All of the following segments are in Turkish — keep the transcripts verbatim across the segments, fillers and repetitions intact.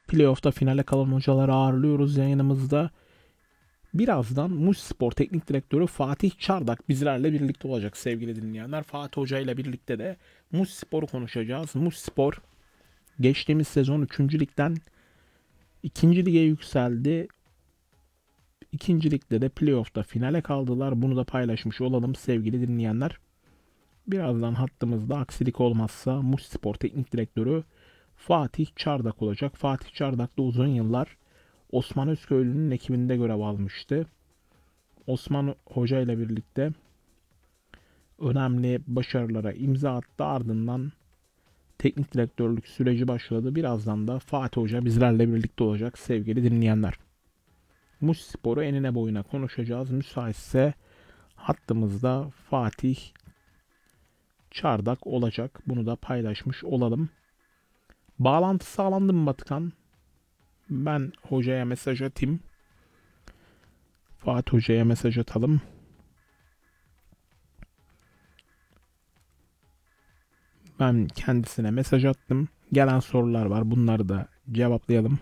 Playoff'ta finale kalan hocaları ağırlıyoruz yayınımızda. Birazdan Muş Spor Teknik Direktörü Fatih Çardak bizlerle birlikte olacak sevgili dinleyenler. Fatih Hoca ile birlikte de Muş Spor'u konuşacağız. Muş Spor geçtiğimiz sezon üçüncü ligden ikinci lige yükseldi. ikinci ligde de playoff'ta finale kaldılar. Bunu da paylaşmış olalım sevgili dinleyenler. Birazdan hattımızda aksilik olmazsa Muş Spor Teknik Direktörü Fatih Çardak olacak. Fatih Çardak da uzun yıllar Osman Özköylü'nün ekibinde görev almıştı. Osman Hoca ile birlikte önemli başarılara imza attı. Ardından teknik direktörlük süreci başladı. Birazdan da Fatih Hoca bizlerle birlikte olacak sevgili dinleyenler. Muş Spor'u enine boyuna konuşacağız. Müsaitse hattımızda Fatih Çardak olacak. Bunu da paylaşmış olalım. Bağlantı sağlandı mı Batıkan? Ben hocaya mesaj atayım. Fatih Hoca'ya mesaj atalım. Ben kendisine mesaj attım. Gelen sorular var. Bunları da cevaplayalım.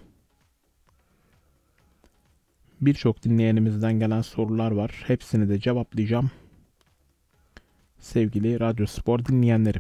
Birçok dinleyenimizden gelen sorular var. Hepsini de cevaplayacağım. Sevgili Radyo Spor dinleyenlerim.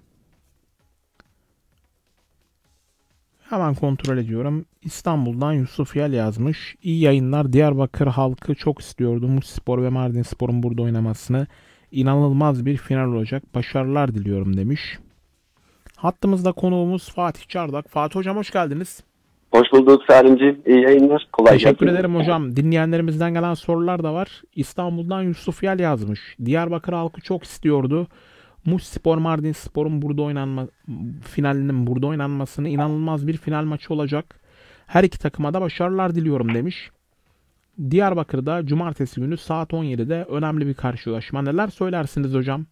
Hemen kontrol ediyorum. İstanbul'dan Yusuf Yel yazmış. İyi yayınlar. Diyarbakır halkı çok istiyordu Muş Spor ve Mardin Spor'un burada oynamasını. İnanılmaz bir final olacak. Başarılar diliyorum demiş. Hattımızda konuğumuz Fatih Çardak. Fatih Hocam hoş geldiniz. Hoş bulduk Salimciğim. İyi yayınlar. Kolay gelsin. Teşekkür ederim hocam. Dinleyenlerimizden gelen sorular da var. İstanbul'dan Yusuf Yel yazmış. Diyarbakır halkı çok istiyordu. Muş Spor Mardin Spor'un burada oynanma finalinin burada oynanmasını inanılmaz bir final maçı olacak. Her iki takıma da başarılar diliyorum demiş. Diyarbakır'da cumartesi günü saat on yedide önemli bir karşılaşma. Neler söylersiniz hocam?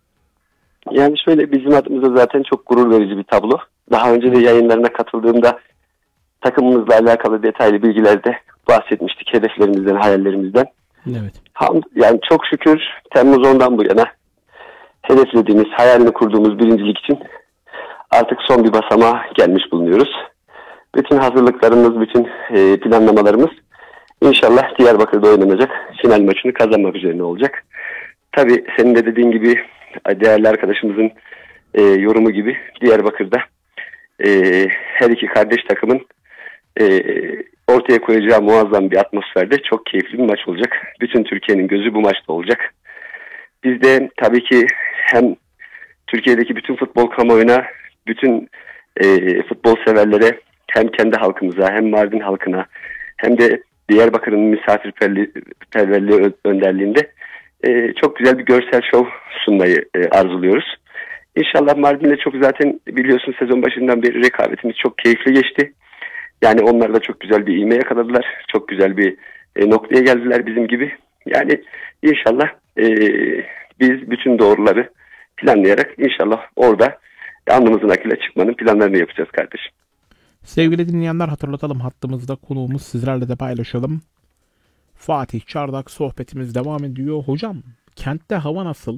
Yani şöyle bizim adımıza zaten çok gurur verici bir tablo. Daha önce de yayınlarına katıldığımda takımımızla alakalı detaylı bilgilerde bahsetmiştik. Hedeflerimizden, hayallerimizden. Evet. Yani çok şükür Temmuz ondan bu yana hedeflediğimiz, hayalini kurduğumuz birincilik için artık son bir basamağa gelmiş bulunuyoruz. Bütün hazırlıklarımız, bütün planlamalarımız İnşallah Diyarbakır'da oynanacak final maçını kazanmak üzerine olacak. Tabii senin de dediğin gibi değerli arkadaşımızın e, yorumu gibi Diyarbakır'da e, her iki kardeş takımın e, ortaya koyacağı muazzam bir atmosferde çok keyifli bir maç olacak. Bütün Türkiye'nin gözü bu maçta olacak. Biz de tabii ki hem Türkiye'deki bütün futbol kamuoyuna, bütün e, futbol severlere, hem kendi halkımıza, hem Mardin halkına, hem de Diyarbakır'ın misafirperverliği önderliğinde e, çok güzel bir görsel şov sunmayı e, arzuluyoruz. İnşallah Mardin'le çok zaten biliyorsun sezon başından beri rekabetimiz çok keyifli geçti. Yani onlar da çok güzel bir ivme yakaladılar. Çok güzel bir e, noktaya geldiler bizim gibi. Yani inşallah e, biz bütün doğruları planlayarak inşallah orada alnımızın akıyla çıkmanın planlarını yapacağız kardeşim. Sevgili dinleyenler hatırlatalım hattımızda konuğumuz sizlerle de paylaşalım. Fatih Çardak sohbetimiz devam ediyor. Hocam kentte hava nasıl?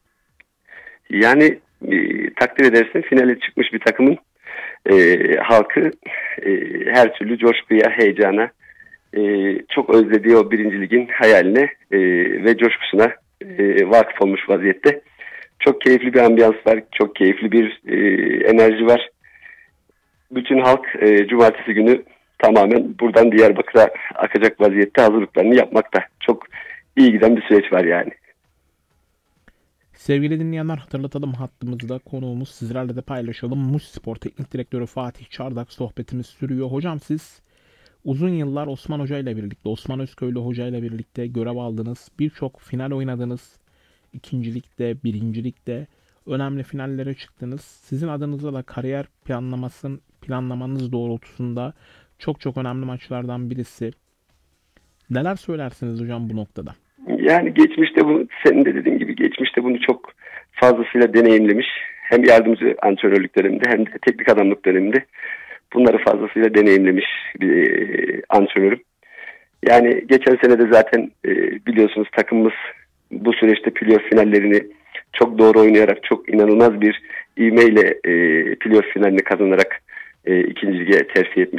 Yani e, takdir edersin finale çıkmış bir takımın e, halkı e, her türlü coşkuya, heyecana, e, çok özlediği o birinci ligin hayaline e, ve coşkusuna e, vakıf olmuş vaziyette. Çok keyifli bir ambiyans var, çok keyifli bir e, enerji var. Bütün halk e, cumartesi günü tamamen buradan Diyarbakır'a akacak vaziyette hazırlıklarını yapmakta. Çok iyi giden bir süreç var yani. Sevgili dinleyenler hatırlatalım hattımızda konuğumuz sizlerle de paylaşalım. Muş Spor Teknik Direktörü Fatih Çardak sohbetimiz sürüyor. Hocam siz uzun yıllar Osman Hoca ile birlikte, Osman Özköylü Hoca ile birlikte görev aldınız. Birçok final oynadınız. İkincilikte, birincilikte önemli finallere çıktınız. Sizin adınıza da kariyer planlamasın, planlamanız doğrultusunda çok çok önemli maçlardan birisi. Neler söylersiniz hocam bu noktada? Yani geçmişte bunu, senin de dediğin gibi geçmişte bunu çok fazlasıyla deneyimlemiş. Hem yardımcı antrenörlük döneminde hem de teknik adamlık döneminde bunları fazlasıyla deneyimlemiş bir e, antrenörüm. Yani geçen sene de zaten e, biliyorsunuz takımımız bu süreçte playoff finallerini çok doğru oynayarak, çok inanılmaz bir ivmeyle e, playoff finalini kazanarak e, ikinci lige terfi etmiş